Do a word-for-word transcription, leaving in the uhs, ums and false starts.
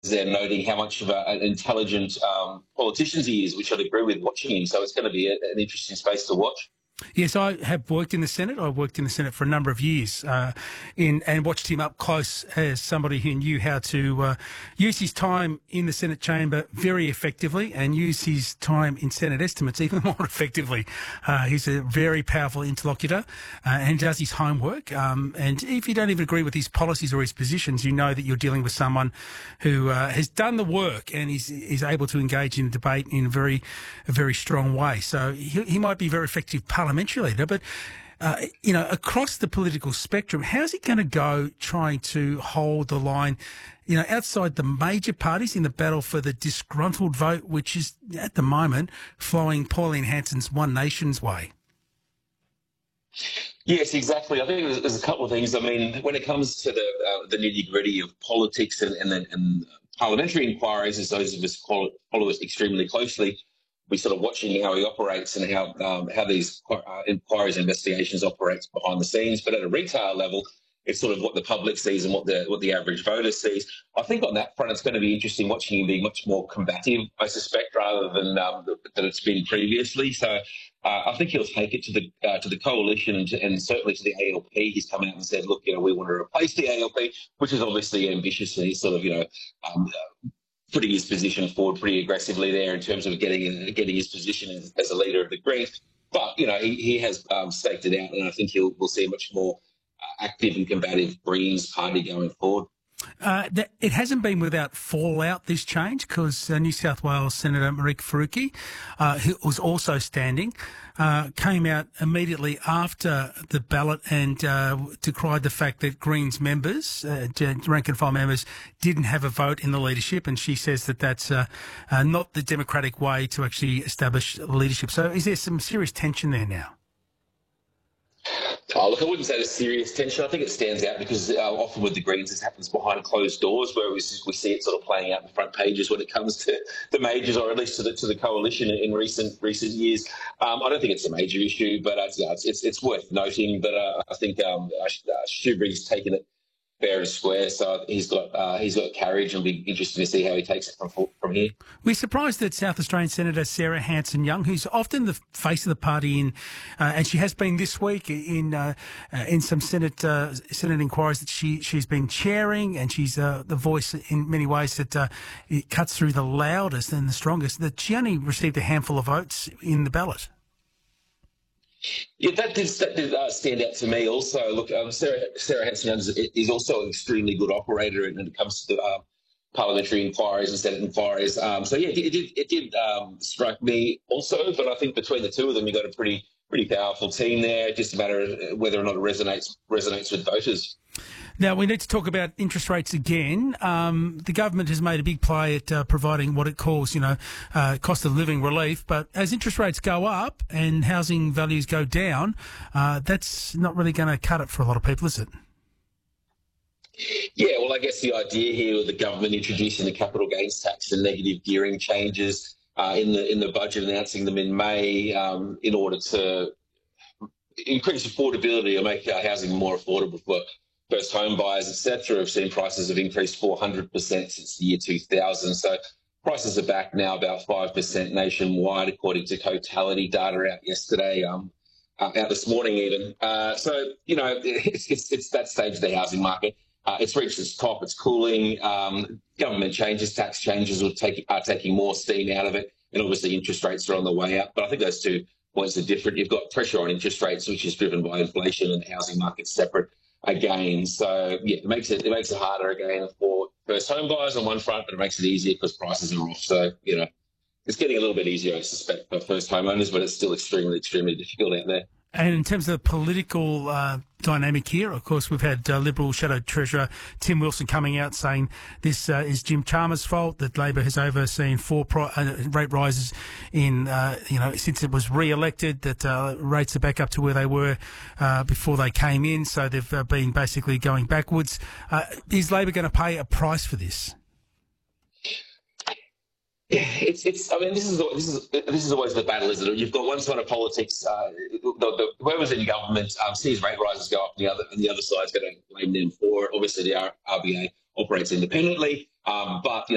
there noting how much of a, an intelligent um, politician he is, which I'd agree with watching him. So it's going to be a, an interesting space to watch. Yes, I have worked in the Senate. I worked in the Senate for a number of years uh, in and watched him up close as somebody who knew how to uh, use his time in the Senate chamber very effectively and use his time in Senate estimates even more effectively. Uh, he's a very powerful interlocutor uh, and does his homework. Um, and if you don't even agree with his policies or his positions, you know that you're dealing with someone who uh, has done the work and is, is able to engage in debate in a very, a very strong way. So he, he might be very effective parliamentary leader, but uh, you know, across the political spectrum, how's he going to go trying to hold the line, you know, outside the major parties in the battle for the disgruntled vote, which is at the moment flowing Pauline Hanson's One Nation's way? Yes, exactly. I think there's, there's a couple of things. I mean, when it comes to the uh, the nitty gritty of politics and and, and parliamentary inquiries, as those of us follow, follow it extremely closely, we're sort of watching how he operates and how um, how these uh, inquiries and investigations operates behind the scenes. But at a retail level, it's sort of what the public sees and what the what the average voter sees. I think on that front, it's going to be interesting watching him be much more combative, I suspect, rather than um, that it's been previously. So uh, I think he'll take it to the uh, to the coalition and, to, and certainly to the A L P. He's come out and said, look, you know, we want to replace the A L P, which is obviously ambitious, and he's sort of, you know, um, putting his position forward pretty aggressively there in terms of getting getting his position as, as a leader of the Greens. But, you know, he, he has um, staked it out, and I think he'll we'll see a much more uh, active and combative Greens party going forward. Uh, that, it hasn't been without fallout, this change, because uh, New South Wales Senator Monique Faruqi, uh, who was also standing, uh, came out immediately after the ballot and uh, decried the fact that Greens members, uh, rank and file members, didn't have a vote in the leadership, and she says that that's uh, uh, not the democratic way to actually establish leadership. So is there some serious tension there now? Oh, look, I wouldn't say there's serious tension. I think it stands out because uh, often with the Greens, this happens behind closed doors, where we, we see it sort of playing out in the front pages when it comes to the majors, or at least to the to the coalition in, in recent recent years. Um, I don't think it's a major issue, but uh, it's, it's it's it's worth noting. But uh, I think um, uh, Shoebury's taken it fair and square, so he's got uh, he's got courage, and it'll be interesting to see how he takes it from from here. We're surprised that South Australian Senator Sarah Hanson-Young, who's often the face of the party in, uh, and she has been this week in uh, uh, in some Senate uh, Senate inquiries that she she's been chairing, and she's uh, the voice in many ways that uh, it cuts through the loudest and the strongest. That she only received a handful of votes in the ballot. Yeah, that did, that did uh, stand out to me also. Look, um, Sarah, Sarah Hanson is also an extremely good operator when it comes to uh, parliamentary inquiries and Senate inquiries. Um, so, yeah, it, it did, it did um, strike me also, but I think between the two of them, you've got a pretty pretty powerful team there. Just a matter of whether or not it resonates resonates with voters. Now, we need to talk about interest rates again. Um, the government has made a big play at uh, providing what it calls, you know, uh, cost of living relief. But as interest rates go up and housing values go down, uh, that's not really going to cut it for a lot of people, is it? Yeah, well, I guess the idea here with the government introducing the capital gains tax and negative gearing changes uh, in the in the budget, announcing them in May um, in order to increase affordability or make uh, housing more affordable for first home buyers, et cetera. Have seen prices have increased four hundred percent since the year two thousand. So prices are back now about five percent nationwide, according to Cotality data out yesterday, um, uh, out this morning even. Uh, so, you know, it's, it's, it's that stage of the housing market. Uh, it's reached its top. It's cooling. Um, government changes, tax changes will take, are taking more steam out of it. And obviously interest rates are on the way up. But I think those two points are different. You've got pressure on interest rates, which is driven by inflation, and the housing market's separate again. So, yeah, it makes it it makes it harder again for first home buyers on one front, but it makes it easier because prices are off. So, you know, it's getting a little bit easier, I suspect, for first homeowners, but it's still extremely, extremely difficult out there. And in terms of the political uh, dynamic here, of course, we've had uh, Liberal Shadow Treasurer Tim Wilson coming out saying this uh, is Jim Chalmers' fault, that Labor has overseen four pro- uh, rate rises in, uh, you know, since it was re-elected, that uh, rates are back up to where they were uh, before they came in. So they've uh, been basically going backwards. Uh, is Labor going to pay a price for this? Yeah, it's it's. I mean, this is this is this is always the battle, isn't it? You've got one side of politics, uh, the, the, whoever's in government um, sees rate rises go up, and the other and the other side's going to blame them for it. Obviously, the R B A operates independently, um, but you know,